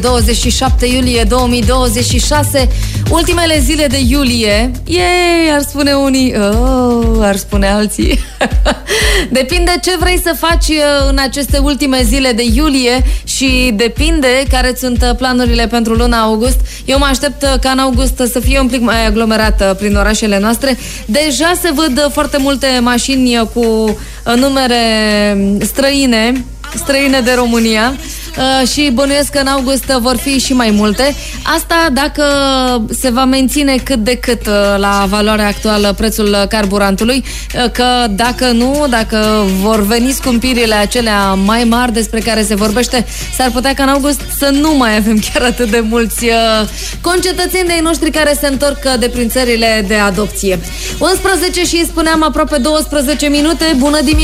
27 iulie 2026, ultimele zile de iulie. Ei, ar spune unii, ar spune alții. Depinde ce vrei să faci în aceste ultime zile de iulie și depinde care sunt planurile pentru luna august. Eu mă aștept ca în august să fie un pic mai aglomerat prin orașele noastre. Deja se văd foarte multe mașini cu numere străine de România. Și bănuiesc că în august vor fi și mai multe. Asta dacă se va menține cât de cât la valoarea actuală prețul carburantului, că dacă nu, dacă vor veni scumpirile acelea mai mari despre care se vorbește, s-ar putea ca în august să nu mai avem chiar atât de mulți concetățeni de-ai noștri care se întorc de prin țările de adopție. 11 și spuneam aproape 12 minute. Bună dimineața!